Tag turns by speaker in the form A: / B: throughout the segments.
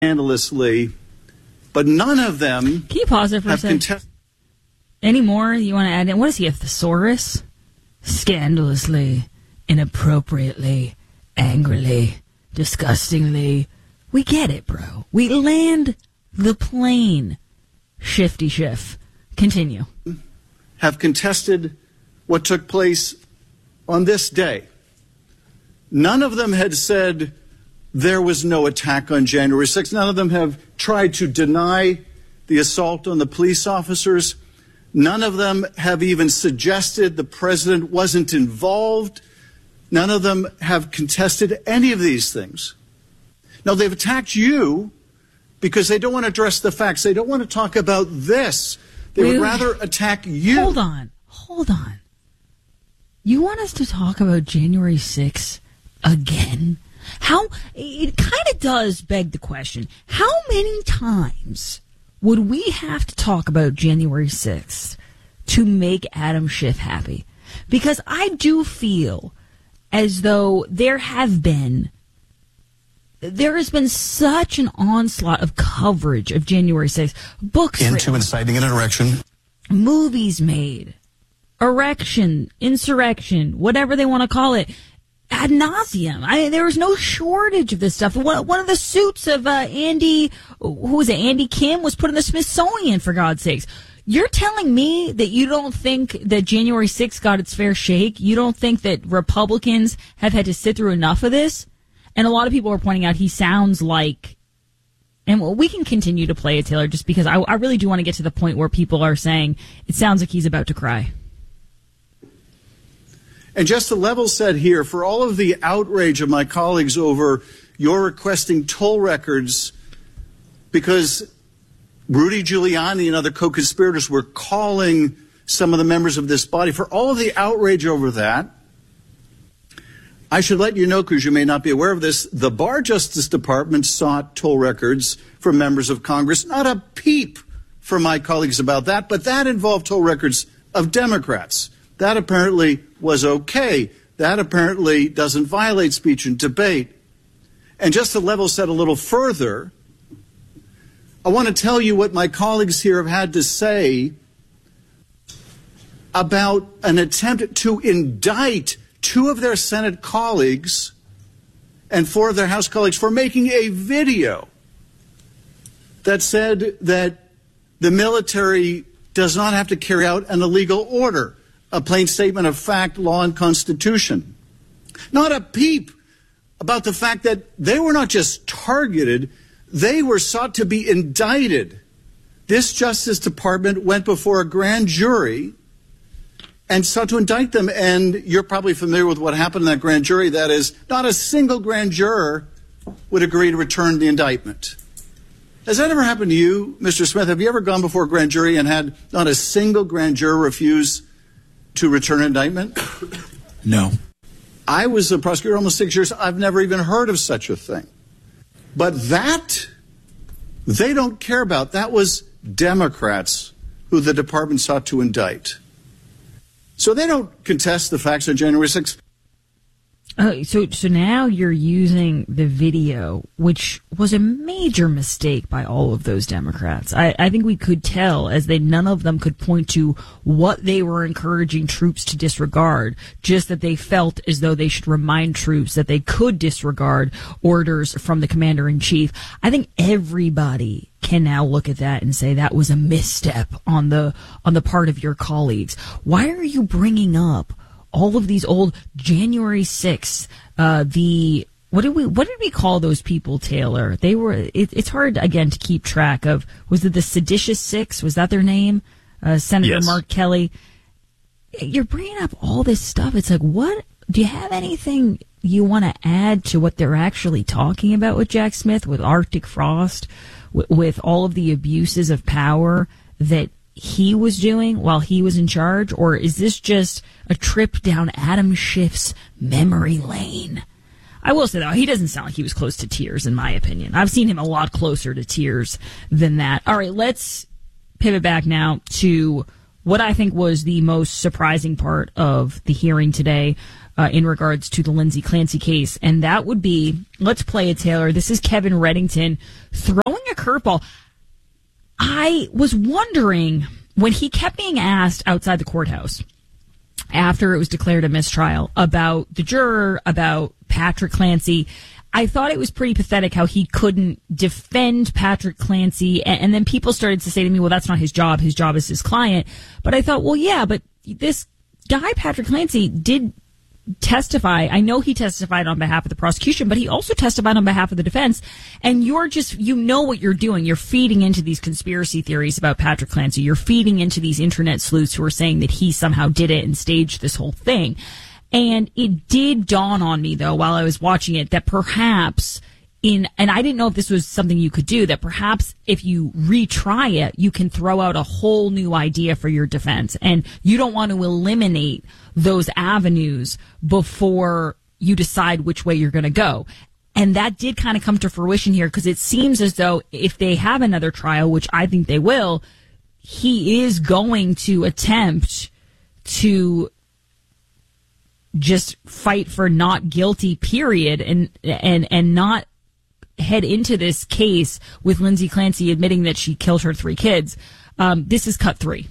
A: scandalously, but none of them.
B: Can you pause it for a second? Any more you want to add in? What is he, a thesaurus? Scandalously, inappropriately, angrily, disgustingly. We get it, bro. We land the plane. Shifty Schiff. Continue.
A: Have contested what took place on this day. None of them had said there was no attack on January 6th. None of them have tried to deny the assault on the police officers. None of them have even suggested the president wasn't involved. None of them have contested any of these things. Now, they've attacked you because they don't want to address the facts. They don't want to talk about this. They would rather attack you.
B: Hold on. You want us to talk about January 6th again? It kind of does beg the question. How many times would we have to talk about January 6th to make Adam Schiff happy? Because I do feel as though there has been such an onslaught of coverage of January 6th. Books
C: into inciting an insurrection.
B: Movies made. Erection, insurrection, whatever they want to call it. Ad nauseum. There was no shortage of this stuff. One of the suits of Andy Kim was put in the Smithsonian, for God's sakes. You're telling me that you don't think that January 6th got its fair shake? You don't think that Republicans have had to sit through enough of this? And a lot of people are pointing out he sounds like, and we can continue to play it, Taylor, just because I really do want to get to the point where people are saying it sounds like he's about to cry.
A: And just to level set here, for all of the outrage of my colleagues over your requesting toll records because Rudy Giuliani and other co-conspirators were calling some of the members of this body, for all of the outrage over that, I should let you know, because you may not be aware of this, the Barr Justice Department sought toll records from members of Congress. Not a peep from my colleagues about that, but that involved toll records of Democrats. That apparently was okay. That apparently doesn't violate speech and debate. And just to level set a little further, I want to tell you what my colleagues here have had to say about an attempt to indict two of their Senate colleagues and four of their House colleagues for making a video that said that the military does not have to carry out an illegal order. A plain statement of fact, law, and Constitution. Not a peep about the fact that they were not just targeted, they were sought to be indicted. This Justice Department went before a grand jury and sought to indict them. And you're probably familiar with what happened in that grand jury. That is, not a single grand juror would agree to return the indictment. Has that ever happened to you, Mr. Smith? Have you ever gone before a grand jury and had not a single grand juror refuse to return an indictment?
C: No.
A: I was a prosecutor almost 6 years. I've never even heard of such a thing. But that, they don't care about. That was Democrats who the department sought to indict. So they don't contest the facts on January 6th.
B: So now you're using the video, which was a major mistake by all of those Democrats. I think we could tell, as none of them could point to what they were encouraging troops to disregard, just that they felt as though they should remind troops that they could disregard orders from the commander-in-chief. I think everybody can now look at that and say that was a misstep on the part of your colleagues. Why are you bringing up all of these old January 6th, what did we call those people, Taylor? They were, it's hard, again, to keep track of. Was it the Seditious Six? Was that their name? Senator yes. Mark Kelly. You're bringing up all this stuff. It's like, what? Do you have anything you want to add to what they're actually talking about with Jack Smith, with Arctic Frost, with all of the abuses of power that he was doing while he was in charge? Or is this just a trip down Adam Schiff's memory lane? I will say, though, he doesn't sound like he was close to tears, in my opinion. I've seen him a lot closer to tears than that. All right, let's pivot back now to what I think was the most surprising part of the hearing today. in regards to the Lindsay Clancy case. And that would be, let's play it, Taylor. This is Kevin Reddington throwing a curveball. I was wondering, when he kept being asked outside the courthouse after it was declared a mistrial about the juror, about Patrick Clancy, I thought it was pretty pathetic how he couldn't defend Patrick Clancy. And then people started to say to me, well, that's not his job. His job is his client. But I thought, well, yeah, but this guy, Patrick Clancy, did testify. I know he testified on behalf of the prosecution, but he also testified on behalf of the defense. And you're just, you know what you're doing. You're feeding into these conspiracy theories about Patrick Clancy. You're feeding into these internet sleuths who are saying that he somehow did it and staged this whole thing. And it did dawn on me, though, while I was watching it, that perhaps and I didn't know if this was something you could do, that perhaps if you retry it, you can throw out a whole new idea for your defense. And you don't want to eliminate those avenues before you decide which way you're going to go. And that did kind of come to fruition here, because it seems as though if they have another trial, which I think they will, he is going to attempt to just fight for not guilty, period, and not head into this case with Lindsay Clancy admitting that she killed her 3 kids. This is cut 3.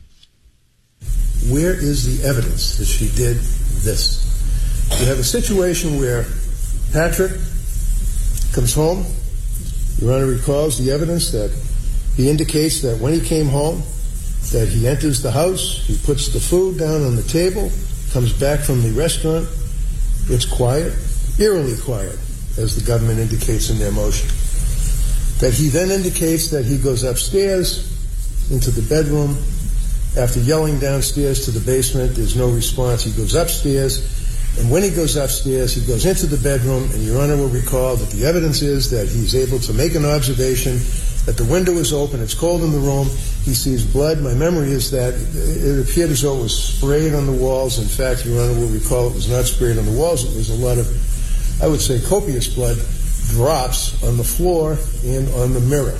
D: Where is the evidence that she did this? You have a situation where Patrick comes home. Your Honor recalls the evidence that he indicates that when he came home, that he enters the house, he puts the food down on the table, comes back from the restaurant. It's quiet, eerily quiet, as the government indicates in their motion. That he then indicates that he goes upstairs into the bedroom. After yelling downstairs to the basement, there's no response. He goes upstairs, and when he goes upstairs, he goes into the bedroom, and Your Honor will recall that the evidence is that he's able to make an observation that the window is open, it's cold in the room, he sees blood. My memory is that it appeared as though it was sprayed on the walls. In fact, Your Honor will recall it was not sprayed on the walls. It was a lot of, I would say, copious blood drops on the floor and on the mirror.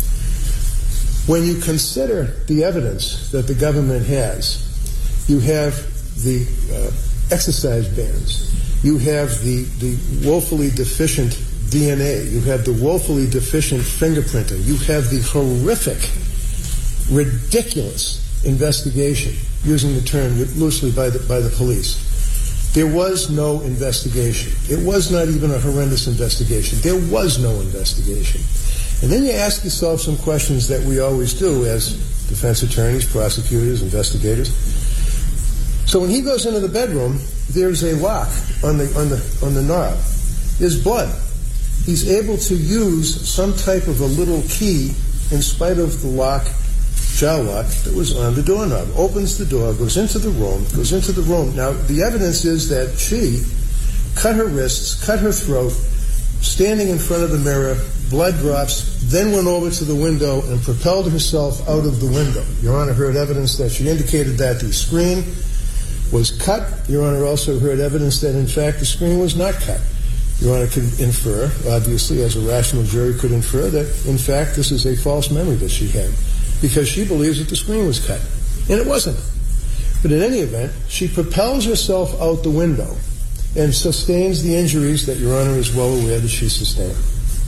D: When you consider the evidence that the government has, you have the exercise bands, you have the woefully deficient DNA, you have the woefully deficient fingerprinting, you have the horrific, ridiculous investigation, using the term loosely by the police. There was no investigation. It was not even a horrendous investigation. There was no investigation. And then you ask yourself some questions that we always do as defense attorneys, prosecutors, investigators. So when he goes into the bedroom, there's a lock on the knob. There's blood. He's able to use some type of a little key in spite of the jaw lock that was on the doorknob. Opens the door, goes into the room. Now, the evidence is that she cut her wrists, cut her throat, standing in front of the mirror, blood drops, then went over to the window and propelled herself out of the window. Your Honor heard evidence that she indicated that the screen was cut. Your Honor also heard evidence that, in fact, the screen was not cut. Your Honor could infer, obviously, as a rational jury could infer, that, in fact, this is a false memory that she had, because she believes that the screen was cut. And it wasn't. But in any event, she propels herself out the window and sustains the injuries that Your Honor is well aware that she sustained.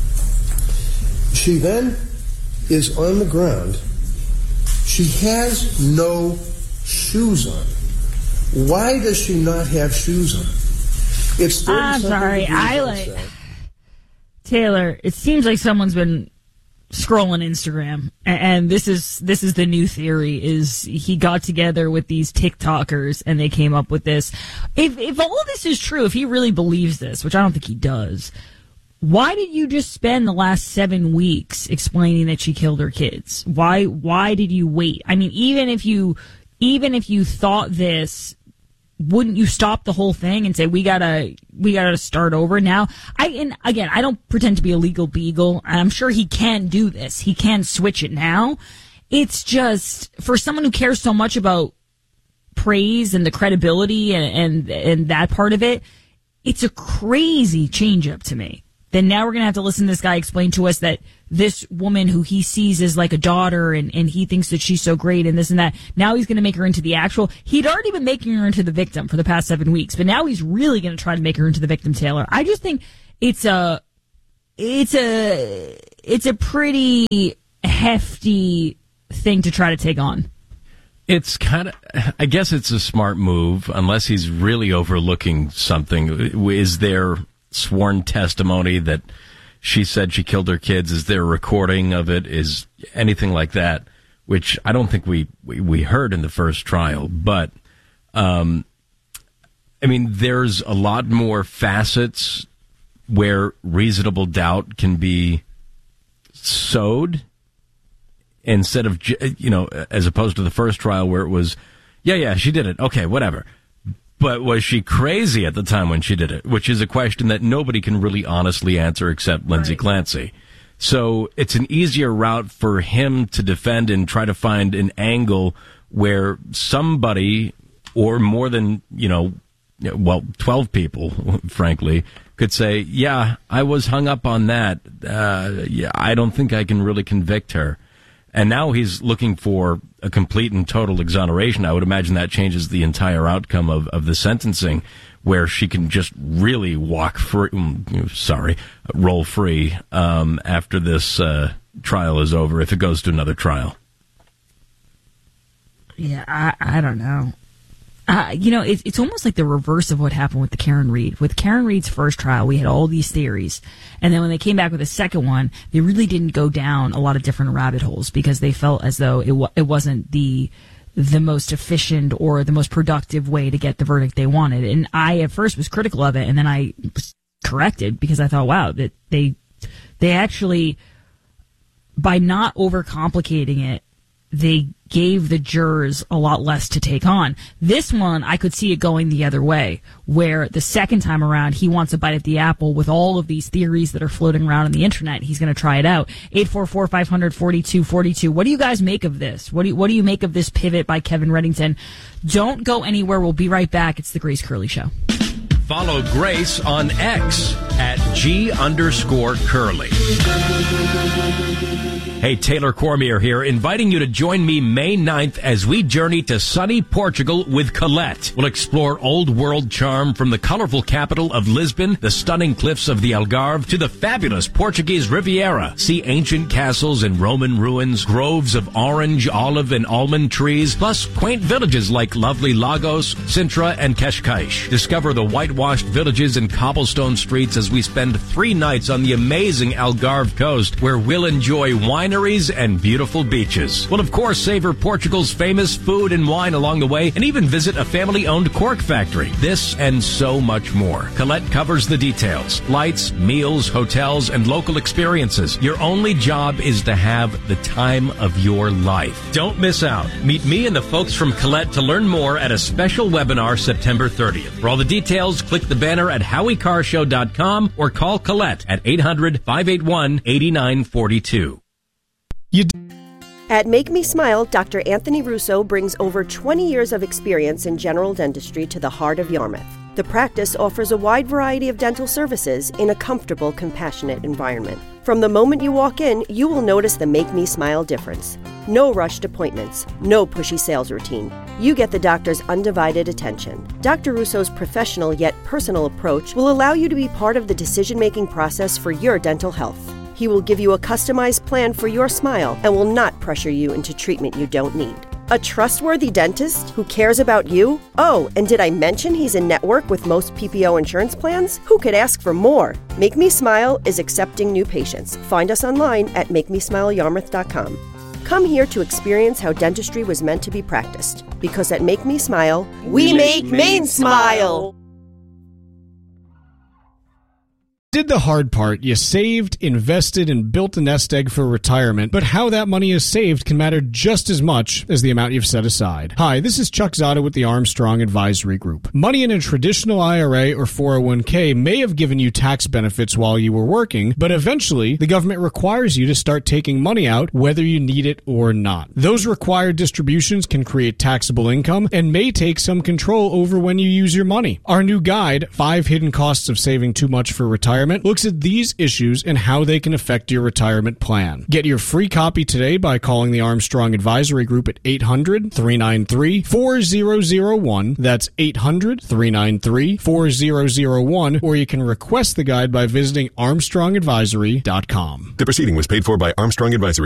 D: She then is on the ground. She has no shoes on. Why does she not have shoes on? It's
B: I'm sorry. Taylor, it seems like someone's been scrolling Instagram, and this is the new theory, is he got together with these TikTokers and they came up with this. If all this is true, if he really believes this, which I don't think he does, why did you just spend the last 7 weeks explaining that she killed her kids? Why did you wait? I mean, even if you thought this, wouldn't you stop the whole thing and say, we gotta start over now? I don't pretend to be a legal beagle. I'm sure he can do this. He can switch it now. It's just, for someone who cares so much about praise and the credibility and that part of it, it's a crazy change up to me then now we're going to have to listen to this guy explain to us that this woman who he sees as like a daughter and he thinks that she's so great and this and that, now he's going to make her into the actual, he'd already been making her into the victim for the past 7 weeks, but now he's really going to try to make her into the victim, Taylor. I just think it's a pretty hefty thing to try to take on.
E: It's kind of, I guess it's a smart move, unless he's really overlooking something. Is there sworn testimony that she said she killed her kids? Is there a recording of it? Is anything like that? Which I don't think we heard in the first trial. But, I mean, there's a lot more facets where reasonable doubt can be sowed, instead of, as opposed to the first trial where it was, yeah, she did it. Okay, whatever. But was she crazy at the time when she did it? Which is a question that nobody can really honestly answer except Lindsay Clancy. So it's an easier route for him to defend and try to find an angle where somebody, or more than, 12 people, frankly, could say, yeah, I was hung up on that. I don't think I can really convict her. And now he's looking for a complete and total exoneration. I would imagine that changes the entire outcome of the sentencing, where she can just really roll free after this trial is over, if it goes to another trial.
B: Yeah, I don't know. It's almost like the reverse of what happened with the Karen Read. With Karen Read's first trial, we had all these theories. And then when they came back with the second one, they really didn't go down a lot of different rabbit holes because they felt as though it wasn't the most efficient or the most productive way to get the verdict they wanted. And I at first was critical of it, and then I was corrected because I thought, wow, that they actually, by not overcomplicating it, they gave the jurors a lot less to take on. This one, I could see it going the other way, where the second time around, he wants a bite at the apple with all of these theories that are floating around on the internet. He's going to try it out. 844-500-4242. What do you guys make of this? What do you make of this pivot by Kevin Reddington? Don't go anywhere. We'll be right back. It's the Grace Curley Show.
E: Follow Grace on X at @G_Curley. Hey, Taylor Cormier here, inviting you to join me May 9th as we journey to sunny Portugal with Colette. We'll explore old world charm from the colorful capital of Lisbon, the stunning cliffs of the Algarve, to the fabulous Portuguese Riviera. See ancient castles and Roman ruins, groves of orange, olive, and almond trees, plus quaint villages like lovely Lagos, Sintra, and Cascais. Discover the whitewashed villages and cobblestone streets as we spend 3 nights on the amazing Algarve coast, where we'll enjoy wineries and beautiful beaches. We'll, of course, savor Portugal's famous food and wine along the way, and even visit a family-owned cork factory. This and so much more. Colette covers the details: flights, meals, hotels, and local experiences. Your only job is to have the time of your life. Don't miss out. Meet me and the folks from Colette to learn more at a special webinar September 30th. For all the details, click the banner at HowieCarShow.com or call Colette at 800-581-8942.
F: At Make Me Smile, Dr. Anthony Russo brings over 20 years of experience in general dentistry to the heart of Yarmouth. The practice offers a wide variety of dental services in a comfortable, compassionate environment. From the moment you walk in, you will notice the Make Me Smile difference. No rushed appointments, no pushy sales routine. You get the doctor's undivided attention. Dr. Russo's professional yet personal approach will allow you to be part of the decision-making process for your dental health. He will give you a customized plan for your smile and will not pressure you into treatment you don't need. A trustworthy dentist who cares about you? Oh, and did I mention he's in network with most PPO insurance plans? Who could ask for more? Make Me Smile is accepting new patients. Find us online at MakeMeSmileYarmouth.com. Come here to experience how dentistry was meant to be practiced. Because at Make Me Smile, we make Maine smile!
G: Did the hard part. You saved, invested, and built a nest egg for retirement, but how that money is saved can matter just as much as the amount you've set aside. Hi, this is Chuck Zotto with the Armstrong Advisory Group. Money in a traditional IRA or 401k may have given you tax benefits while you were working, but eventually the government requires you to start taking money out whether you need it or not. Those required distributions can create taxable income and may take some control over when you use your money. Our new guide, 5 Hidden Costs of Saving Too Much for Retirement, Retirement looks at these issues and how they can affect your retirement plan. Get your free copy today by calling the Armstrong Advisory Group at 800-393-4001. That's 800-393-4001, or you can request the guide by visiting ArmstrongAdvisory.com.
H: The proceeding was paid for by Armstrong Advisory